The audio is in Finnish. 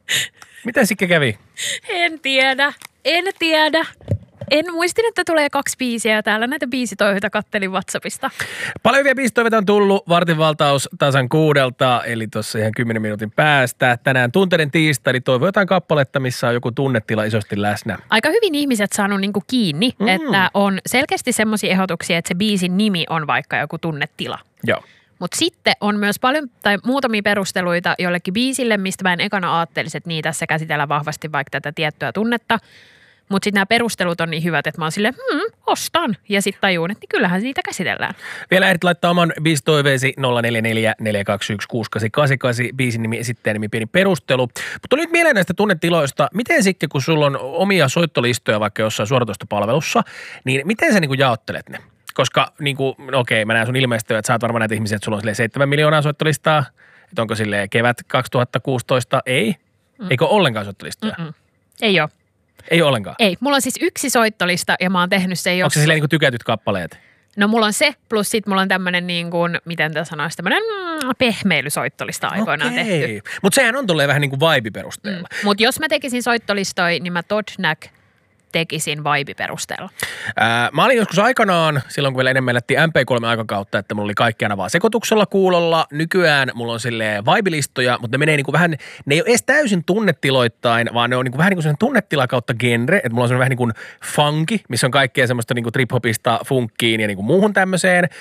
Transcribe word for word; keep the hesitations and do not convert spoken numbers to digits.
Miten Sikke kävi? En tiedä, en tiedä. En muistin, että tulee kaksi biisiä ja täällä näitä biisitoiveita kattelin WhatsAppista. Paljon hyviä biisitoiveita on tullut. Vartin valtaus tasan kuudelta, eli tuossa ihan kymmenen minuutin päästä. Tänään tunteiden tiistai, eli toivo jotain kappaletta, missä on joku tunnetila isosti läsnä. Aika hyvin ihmiset saanut niinku kiinni, mm. että on selkeästi semmoisia ehdotuksia, että se biisin nimi on vaikka joku tunnetila. Joo. Mutta sitten on myös paljon tai muutamia perusteluita jollekin biisille, mistä mä en ekana ajattelisi, että niin tässä käsitellään vahvasti vaikka tätä tiettyä tunnetta. Mutta sitten nämä perustelut on niin hyvät, että mä oon silleen, hmm, ostan. Ja sitten tajuun, että kyllähän niitä käsitellään. Vielä ehdit laittaa oman biisitoiveesi nolla neljä neljä neljä kaksi yksi kuusi kahdeksan kahdeksan kahdeksan, biisin nimi, esittäjän nimi, pieni perustelu. Mutta nyt mieleen näistä tunnetiloista, miten sitten kun sulla on omia soittolistoja vaikka jossain suoratoistopalvelussa, niin miten sä niinku jaottelet ne? Koska niinku, no okei, mä näen sun ilmeisesti, että sä oot varmaan näitä ihmisiä, että sulla on silleen seitsemän miljoonaa soittolistaa. Että onko silleen kevät kaksituhattakuusitoista? Ei. Mm. Eikö ollenkaan soittolistoja? Mm-mm. Ei ole. Ei ollenkaan? Ei. Mulla on siis yksi soittolista ja mä oon tehnyt se jo. Onko se silleen niin kuin tykätyt kappaleet? No mulla on se, plus sit mulla on tämmönen niin kuin, miten tämä sanoisi, tämmönen mm, pehmeilysoittolista aikoinaan Okei. tehty. Mutta sehän on tulleen vähän niin kuin vibe-perusteella. Mm. Mutta jos mä tekisin soittolistoja, niin mä Todnack tekisin vibe-perusteella. Ää, mä olin joskus aikanaan, silloin kun vielä enemmän elettiin M P kolme aikakautta, että mulla oli kaikki aina vaan sekoituksella kuulolla. Nykyään mulla on silleen vibe-listoja, mutta ne menee niinku vähän, ne ei ole edes täysin tunnetiloittain, vaan ne on niinku vähän niin kuin sellainen tunnetila kautta genre, että mulla on sellainen vähän niin kuin funky, missä on kaikkea semmoista niinku trip-hopista funkkiin ja niinku muuhun tämmöiseen.